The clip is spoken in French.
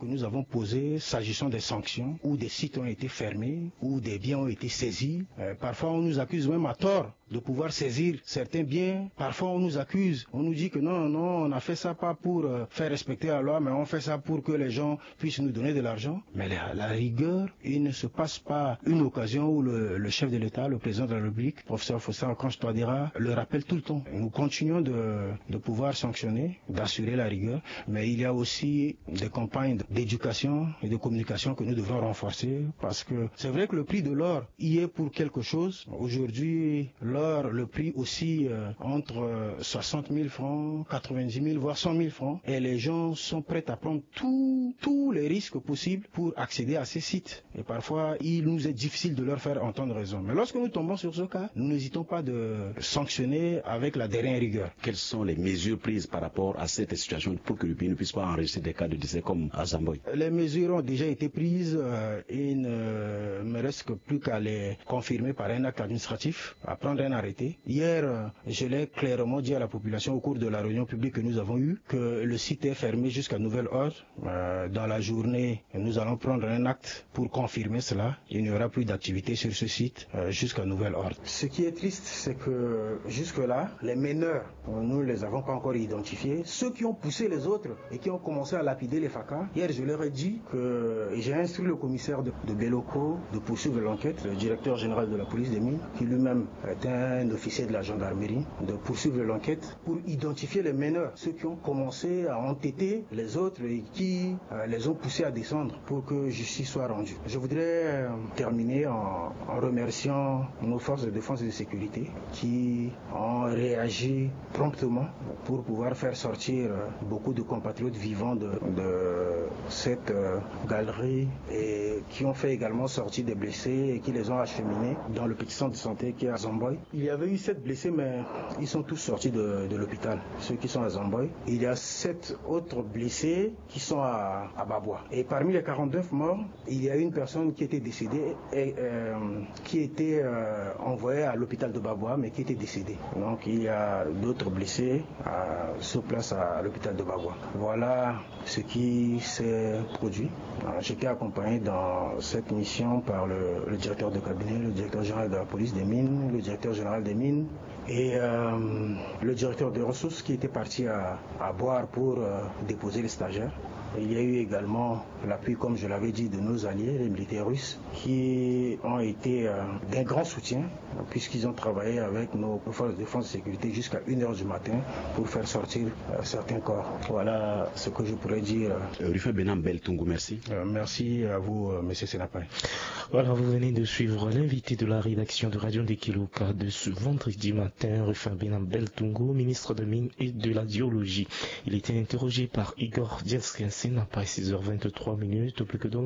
nous avons posées s'agissant des sanctions, où des sites ont été fermés, où des biens ont été saisis. Parfois on nous accuse même à tort de pouvoir saisir certains biens. Parfois on nous accuse, on nous dit que non, on a fait ça pas pour faire respecter la loi, mais on fait ça pour que les gens puissent nous donner de l'argent. Mais la rigueur, il ne se passe pas une occasion où le chef de l'État, le président de la République, professeur Fossa Okange Touadéra, le rappelle tout le temps. Nous continuons de pouvoir sanctionner, d'assurer la rigueur, mais il y a aussi des campagnes d'éducation et de communication que nous devons renforcer, parce que c'est vrai que le prix de l'or y est pour quelque chose. Aujourd'hui, l'or, le prix aussi entre 60 000 francs, 90 000, voire 100 000 francs, et les gens sont prêts à prendre tous les risques possibles pour accéder à ces sites. Et parfois, il nous est difficile de leur faire entendre raison. Mais lorsque nous tombons sur ce cas, nous n'hésitons pas de sanctionner avec la dernière rigueur. Quelles sont les mesures prises par rapport à cette situation pour que le pays ne puisse pas enregistrer des cas de décès comme à Zamboy? Les mesures ont déjà été prises. Il ne me reste que plus qu'à les confirmer par un acte administratif, à prendre un arrêté. Hier, je l'ai clairement dit à la population au cours de la réunion publique que nous avons eue, que le site est fermé jusqu'à nouvel ordre. Dans la journée, nous allons prendre un acte pour confirmer cela. Il n'y aura plus d'activité sur ce site jusqu'à nouvel ordre. Ce qui est triste, c'est que jusque-là, les meneurs, nous ne les avons pas encore identifiés. Ceux qui ont poussé les autres et qui ont commencé à lapider les FACA, hier je leur ai dit que j'ai instruit le commissaire de Béloko de poursuivre l'enquête, le directeur général de la police des mines, qui lui-même est un officier de la gendarmerie, de poursuivre l'enquête pour identifier les meneurs, ceux qui ont commencé à entêter les autres et qui les ont poussés à descendre pour que justice soit rendue. Je voudrais terminer en remerciant nos forces de défense et de sécurité qui ont réagi promptement pour pouvoir faire sortir beaucoup de compatriotes vivants de cette galerie et qui ont fait également sortir des blessés et qui les ont acheminés dans le petit centre de santé qui est à Zamboy. Il y avait eu 7 blessés, mais ils sont tous sortis de l'hôpital, ceux qui sont à Zamboy. Il y a 7 autres blessés qui sont à Baboua. Et parmi les 49 morts, il y a une personne qui était décédée et qui était envoyée à l'hôpital de Baboua, mais qui était décédée. Donc il y a d'autres blessés sur place à l'hôpital de Baboua. Voilà ce qui s'est produit. J'étais accompagné dans cette mission par le directeur de cabinet, le directeur général de la police des mines, le directeur général des mines et le directeur des ressources qui était parti à Boire pour déposer les stagiaires. Il y a eu également l'appui, comme je l'avais dit, de nos alliés, les militaires russes, qui ont été d'un grand soutien, puisqu'ils ont travaillé avec nos forces de défense et de sécurité jusqu'à 1h du matin pour faire sortir certains corps. Voilà ce que je pourrais dire. Rufai Benam Beltungu, merci. Merci à vous, monsieur Sénapay. Voilà, vous venez de suivre l'invité de la rédaction de Radio Ndekiluka de ce vendredi matin, Rufai Benam Beltungu, ministre de Mines et de la Géologie. Il était interrogé par Igor Diaskien Sénapay, 6h23, plus que